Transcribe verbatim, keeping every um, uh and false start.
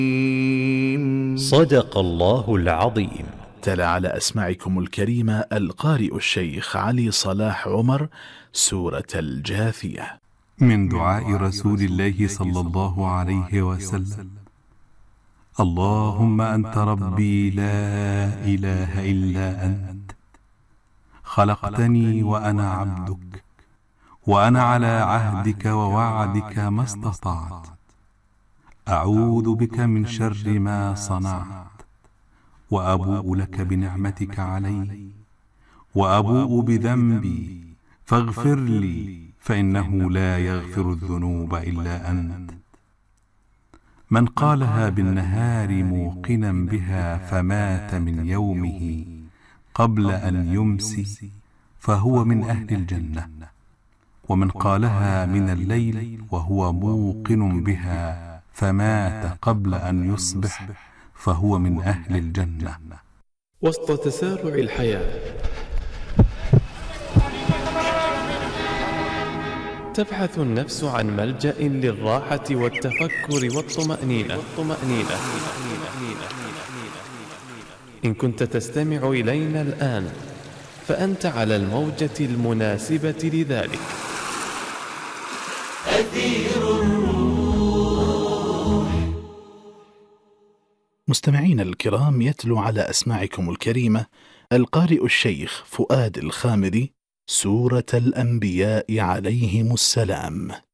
صدق الله العظيم. تلا على أسماعكم الكريمة القارئ الشيخ علي صلاح عمر سورة الجاثية. من دعاء رسول الله صلى الله عليه وسلم: اللهم أنت ربي لا إله إلا أنت، خلقتني وأنا عبدك، وأنا على عهدك ووعدك ما استطعت، أعوذ بك من شر ما صنعت، وأبوء لك بنعمتك علي، وأبوء بذنبي فاغفر لي، فإنه لا يغفر الذنوب إلا أنت. من قالها بالنهار موقنا بها فمات من يومه قبل أن يمسي فهو من أهل الجنة، ومن قالها من الليل وهو موقن بها فمات قبل أن يصبح فهو من أهل الجنة. وسط تسارع الحياة تبحث النفس عن ملجأ للراحة والتفكر والطمأنينة. إن كنت تستمع إلينا الآن فأنت على الموجة المناسبة لذلك. أثير الروح. مستمعين الكرام، يتلو على أسماعكم الكريمة القارئ الشيخ فؤاد الخامدي سورة الأنبياء عليهم السلام.